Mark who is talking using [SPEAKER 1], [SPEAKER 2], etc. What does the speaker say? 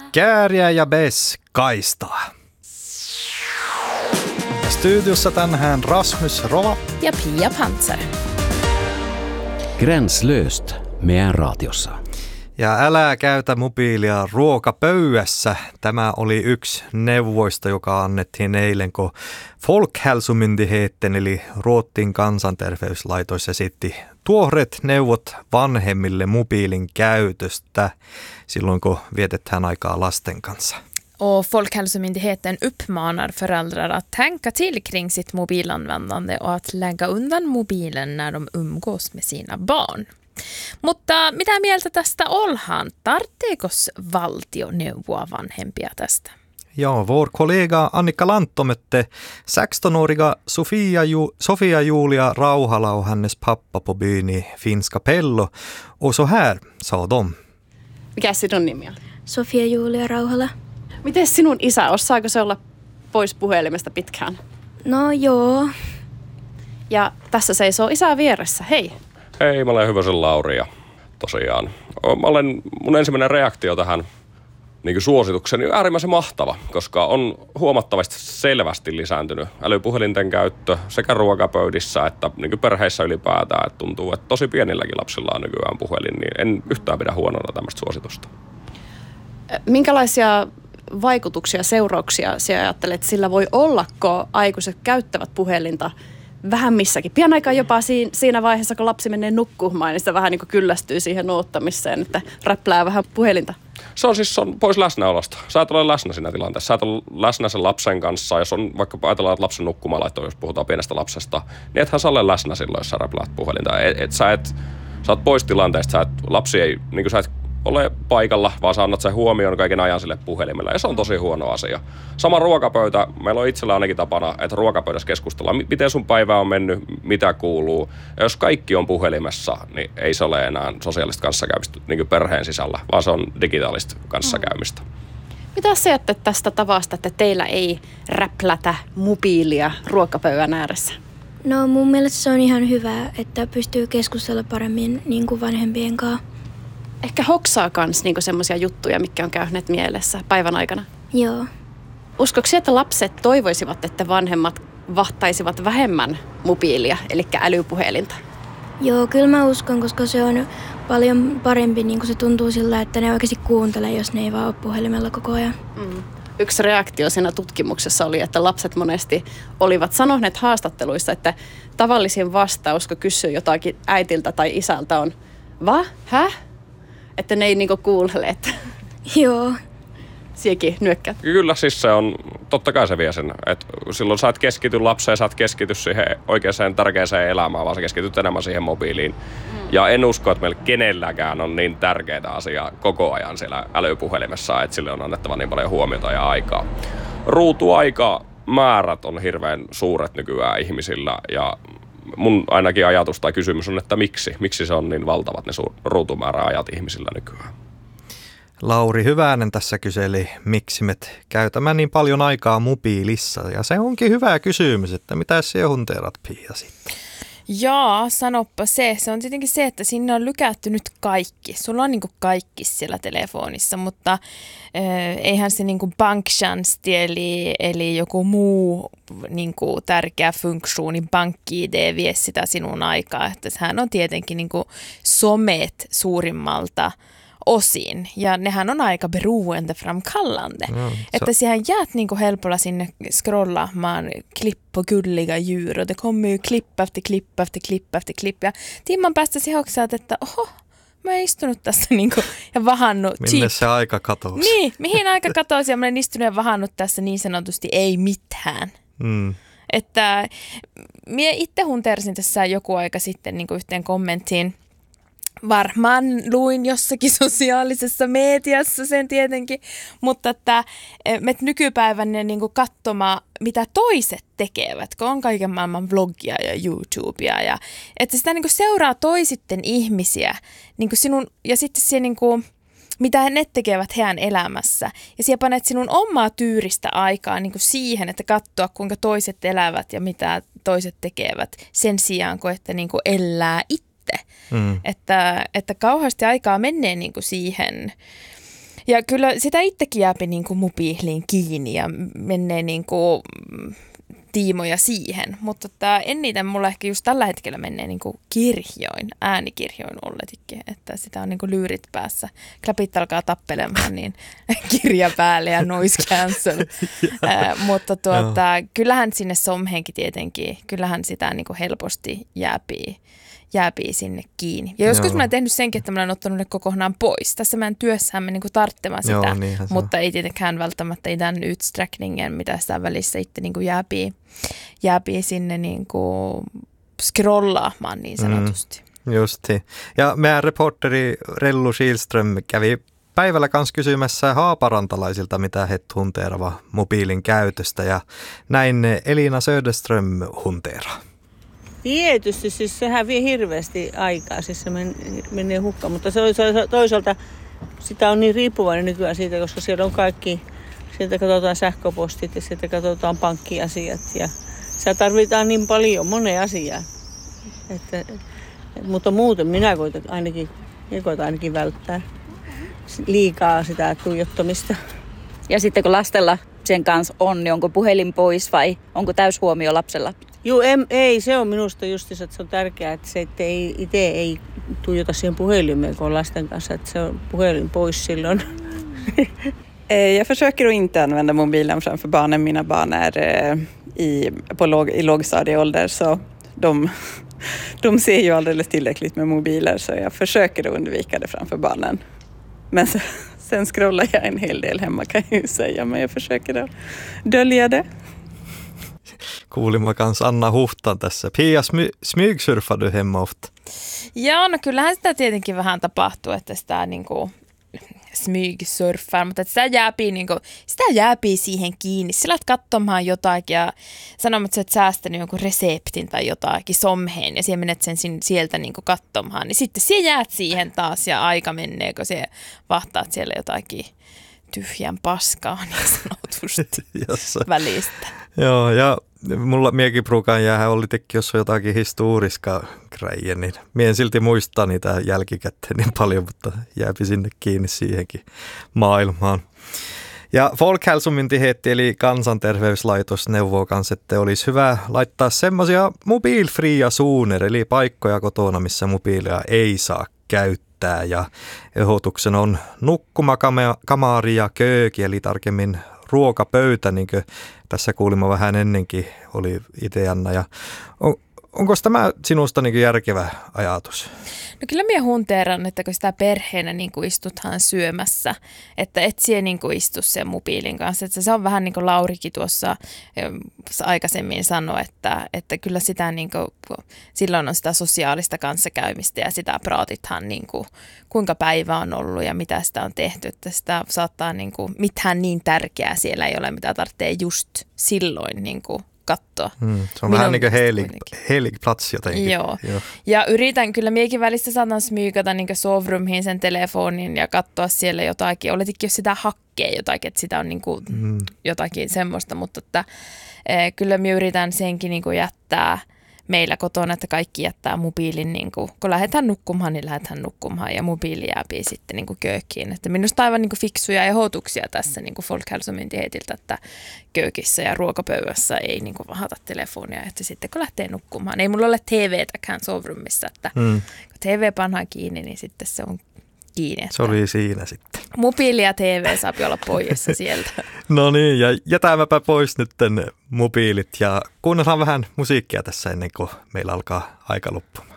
[SPEAKER 1] Kääriä ja Bess kaistaa. Studiossa tänään Rasmus Rova
[SPEAKER 2] ja Pia Panzer.
[SPEAKER 3] Gränslöst meidän radiossa.
[SPEAKER 1] Ja älä käytä mobiilia ruokapöydässä. Tämä oli yksi neuvoista, joka annettiin eilen, kun Folkhälsomyndigheten eli Ruotsin kansanterveyslaitos esitti tuoreet neuvot vanhemmille mobiilin käytöstä silloin, kun vietetään aikaa lasten kanssa.
[SPEAKER 2] Och Folkhälsomyndigheten uppmanar föräldrar att tänka till kring sitt mobilanvändande och att lägga undan mobilen när de umgås med sina barn. Mutta mitä mieltä tästä ollaan? Tarvitseekos valtio neuvoa vanhempia tästä?
[SPEAKER 1] Ja, vår kollega Annika Lantto mötte 16-åriga Sofia Julia Rauhala och hennes pappa på byn i Finska Pello. Och så här sa de.
[SPEAKER 4] Mikä sinun nimi on?
[SPEAKER 5] Sofia Julia Rauhala.
[SPEAKER 4] Miten sinun isä, osaako se olla pois puhelimesta pitkään?
[SPEAKER 5] No joo.
[SPEAKER 4] Ja tässä seisoo isä vieressä. Hei.
[SPEAKER 6] Hei, mä olen Hyvösen Lauri ja tosiaan mun ensimmäinen reaktio tähän niin suositukseen on äärimmäisen mahtava, koska on huomattavasti selvästi lisääntynyt älypuhelinten käyttö sekä ruokapöydissä että niin perheissä ylipäätään. Että tuntuu, että tosi pienilläkin lapsilla on nykyään puhelin, niin en yhtään pidä huonona tämmöistä suositusta.
[SPEAKER 4] Minkälaisia vaikutuksia, seurauksia sinä ajattelet, että sillä voi olla, kun aikuiset käyttävät puhelinta vähän missäkin? Pian aikaa jopa siinä vaiheessa, kun lapsi menee nukkumaan, niin sitä vähän niin kuin kyllästyy siihen nuottamiseen, että räplää vähän puhelinta.
[SPEAKER 6] Se on pois läsnäolosta. Sä et ole läsnä siinä tilanteessa. Sä et ole läsnä sen lapsen kanssa. Jos on vaikka ajatellaan, että lapsen nukkumaanlaitto, jos puhutaan pienestä lapsesta, niin ethän sä ole läsnä silloin, jos sä räpläät puhelinta. Sä oot pois tilanteesta. Lapsi ei, niin kuin sä et ole paikalla, vaan sä annat sen huomioon kaiken ajan sille puhelimelle. Ja se on tosi huono asia. Sama ruokapöytä. Meillä on itsellä ainakin tapana, että ruokapöydässä keskustellaan, miten sun päivä on mennyt, mitä kuuluu. Ja jos kaikki on puhelimessa, niin ei se ole enää sosiaalista kanssakäymistä niin kuin perheen sisällä, vaan se on digitaalista kanssakäymistä.
[SPEAKER 4] Mitä sä ajattelet tästä tavasta, että teillä ei räplätä mobiilia ruokapöydän ääressä?
[SPEAKER 5] No mun mielestä se on ihan hyvä, että pystyy keskustella paremmin niin kuin vanhempien kanssa.
[SPEAKER 4] Ehkä hoksaa kans niinku semmoisia juttuja, mitkä on käyneet mielessä päivän aikana.
[SPEAKER 5] Joo.
[SPEAKER 4] Uskoksi, että lapset toivoisivat, että vanhemmat vahtaisivat vähemmän mobiilia, eli älypuhelinta?
[SPEAKER 5] Joo, kyllä mä uskon, koska se on paljon parempi, niin kuin se tuntuu sillä, että ne oikeasti kuuntelee, jos ne ei vaan ole puhelimella koko ajan.
[SPEAKER 4] Yksi reaktio siinä tutkimuksessa oli, että lapset monesti olivat sanoneet haastatteluissa, että tavallisin vastaus, kun kysyy jotakin äitiltä tai isältä on häh? Että ne ei niinku kuuntele, että
[SPEAKER 5] Joo.
[SPEAKER 4] Siekin nyökkää.
[SPEAKER 6] Kyllä siis se on, totta kai se vie sen, että silloin sä et keskity lapseen, sä et keskity siihen oikeaan tärkeäseen elämään, vaan sä keskityt enemmän siihen mobiiliin. Ja en usko, että meillä kenelläkään on niin tärkeää asiaa koko ajan siellä älypuhelimessa, että sille on annettava niin paljon huomiota ja aikaa. Ruutuaikamäärät on hirveän suuret nykyään ihmisillä ja mun ainakin ajatus tai kysymys on, että miksi se on niin valtavat ne ruutumääräajat ihmisillä nykyään.
[SPEAKER 1] Lauri Hyvänen tässä kyseli, miksi me käytämme niin paljon aikaa mobiilissa. Ja se onkin hyvä kysymys, että mitä se hunteerat, Pia, sitten?
[SPEAKER 2] Jaa, sanoppa se. Se on tietenkin se, että sinne on lykätty nyt kaikki. Sulla on niinku kaikki siellä telefonissa, mutta eihän se niinku banktjänsti eli joku muu niinku tärkeä funktioni, BankID vie sitä sinun aikaa. Että sehän on tietenkin niinku somet suurimmalta osin. Ja nehän on aika beroendeframkallande. Että siihen jäät niinku helpolla sinne scrollaamaan klipp på gulliga djur. Och det kommer ju klipp efter klipp efter klipp efter klipp. Ja timman päästä siihen hoksaat, että oho, mä oon istunut tässä niinku ja vahannut.
[SPEAKER 1] Minne se aika katosi?
[SPEAKER 2] Niin, mihin aika katosi ja mä olen istunut ja vahannut tässä niin sanotusti ei mitään. Että minä itse huntersin tässä joku aika sitten niinku yhteen kommenttiin. Varmaan luin jossakin sosiaalisessa mediassa sen tietenkin, mutta että me nykypäivänä niin kuin katsomaan, mitä toiset tekevät, kun on kaiken maailman vlogia ja YouTubea. Ja, että sitä niin kuin seuraa toisitten ihmisiä niin kuin sinun, ja sitten siihen, niin kuin, mitä ne tekevät heidän elämässä. Ja siellä panet sinun omaa tyyristä aikaa niin kuin siihen, että katsoa, kuinka toiset elävät ja mitä toiset tekevät sen sijaan, kun että niin kuin elää itse. Että kauheasti aikaa menee niin kuin siihen Ja kyllä sitä itsekin jääpi niin kuin mobiiliin kiinni ja menee niin kuin tiimoja siihen, mutta eniten mulla ehkä just tällä hetkellä menee niin kuin äänikirjoin olletikin, että sitä on niin kuin lyyrit päässä. Klapit alkaa tappelemaan, niin kirja päälle ja noise cancel. Mutta kyllähän sinne somheenkin tietenkin, kyllähän sitä niin kuin helposti jääpii sinne kiinni. Ja joskus mä oon tehnyt senkin, että mä oon ottanut ne kokonaan pois. Tässä meidän työssähän me niinku tarttemaan sitä, mutta ei tietenkään välttämättä tämän utsträckningen, mitä sitä välissä itse niinku jääpii sinne niinku scrollaamaan niin sanotusti.
[SPEAKER 1] Justi. Ja meidän reporteri Rellu Kihlström kävi päivällä kanssa kysymässä haaparantalaisilta, mitä he hunteerava mobiilin käytöstä, ja näin Elina Söderström hunteeraa.
[SPEAKER 7] Tietysti, siis sehän vie hirveästi aikaa, siis se menee hukkaan, mutta se toisaalta sitä on niin riippuvainen nykyään siitä, koska siellä on kaikki, sieltä katsotaan sähköpostit ja sieltä katsotaan pankkiasiat ja sitä tarvitaan niin paljon, moneen asiaan. Mutta muuten minä koitan ainakin välttää liikaa sitä tuijottamista.
[SPEAKER 8] Ja sitten kun lastella sen kanssa on, niin onko puhelin pois vai onko täyshuomio lapsella?
[SPEAKER 7] Joo, ei. Se on minusta justiinsa, että se on tärkeää, että se itse ei tuijota siihen puhelimeen, kun on lasten kanssa, että se on puhelin pois silloin.
[SPEAKER 9] Jag försöker att inte använda mobilen framför barnen. Mina barn är i lågstadieålder, så de ser ju alldeles tillräckligt med mobiler, så jag försöker att undvika det framför barnen. Men sen scrollar jag en hel del hemma, kan jag ju säga, men jag försöker att dölja det.
[SPEAKER 1] Kuulimme kanssa Anna Huhtan tässä. Pia, smygsurfar du hemma ofta?
[SPEAKER 2] Joo, no kyllähän sitä tietenkin vähän tapahtuu, että sitä niinku smygsurfaa, mutta sitä jääpii siihen kiinni. Sillä olet katsomaan jotakin ja sanomat, että säästänyt jonkun reseptin tai jotakin somheen ja siellä menet sen sieltä niinku katsomaan, niin sitten siellä jäät siihen taas ja aika menee, kun siellä vahtaat siellä jotakin tyhjän paskaa niin sanotusti välistä.
[SPEAKER 1] Joo, ja miekin pruukaan jäähän oli tekki, jos on jotakin historiska grejer, niin mien silti muistaa niitä jälkikäteen niin paljon, mutta jääpi sinne kiinni siihenkin maailmaan. Ja Folkhälsomyndighet eli kansanterveyslaitos neuvoo kanssa, että olisi hyvä laittaa semmoisia mobiilfria zoner, eli paikkoja kotona, missä mobiilia ei saa käyttää. Ja ehdotuksena on nukkumakamari ja kööki, eli tarkemmin ruokapöytä, niin kuin tässä kuulimme vähän ennenkin, oli ideana. Ja onko tämä sinusta niin kuin järkevä ajatus?
[SPEAKER 2] No kyllä minä hunteeran, että kun sitä perheenä niin kuin istuthaan syömässä, että et siellä niin kuin istu sen mobiilin kanssa. Että se on vähän niin kuin Laurikin tuossa aikaisemmin sanoi, että kyllä sitä niin kuin, silloin on sitä sosiaalista kanssakäymistä ja sitä praatithan niin kuin, kuinka päivä on ollut ja mitä sitä on tehty. Että sitä saattaa niin kuin, mitään niin tärkeää siellä ei ole, mitä tarvitsee just silloin niin kuin katsoa.
[SPEAKER 1] Se on vähän niin kuin helig plats jotenkin.
[SPEAKER 2] Joo. Ja yritän, kyllä miekin välistä saatan smyykata niin kuin sovrummiin sen telefonin ja katsoa siellä jotakin. Oletikin, jos sitä hakkee jotakin, että sitä on niin kuin jotakin semmoista, mutta että, kyllä minä yritän senkin niin kuin jättää meillä kotona, että kaikki jättää mobiilin, niin kuin, kun lähdetään nukkumaan, niin lähdetään nukkumaan ja mobiili jääpii sitten niin kuin köökkiin. Että minusta aivan niin kuin fiksuja ehdotuksia tässä niin kuin Folkhälsomyndighetiltä, että köökissä ja ruokapöydässä ei niin kuin vahata telefonia, että sitten kun lähtee nukkumaan. Ei mulla ole TVtäkään sovrumissa, että kun TV pannaan kiinni, niin sitten se on kiinni.
[SPEAKER 1] Se oli siinä sitten.
[SPEAKER 2] Mobiili ja TV saa olla poissa sieltä.
[SPEAKER 1] No niin, ja jätämäpä pois nyt mobiilit ja kuunnellaan vähän musiikkia tässä ennen kuin meillä alkaa aika loppu.